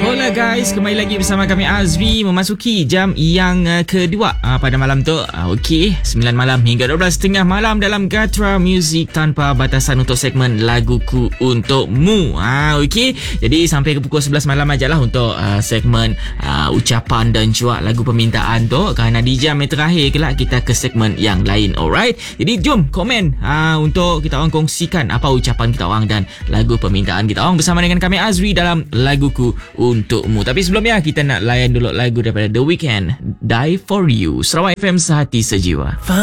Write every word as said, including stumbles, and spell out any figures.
Hola guys, kembali lagi bersama kami Azri memasuki jam yang uh, kedua uh, pada malam tu. Uh, Okey, sembilan malam hingga dua belas tiga puluh malam dalam Gatra Music tanpa batasan untuk segmen Laguku Untukmu. Ah, uh, okey. Jadi sampai ke pukul sebelas malam ajalah untuk uh, segmen uh, ucapan dan juga lagu permintaan tu. Kerana di jam yang terakhir kelak kita ke segmen yang lain. Alright. Jadi jom komen uh, untuk kita orang kongsikan apa ucapan kita orang dan lagu permintaan kita orang bersama dengan kami Azri dalam Laguku Untukmu. Tapi sebelumnya kita nak layan dulu lagu daripada The Weeknd, Die For You. Sarawak F M, sehati sejiwa.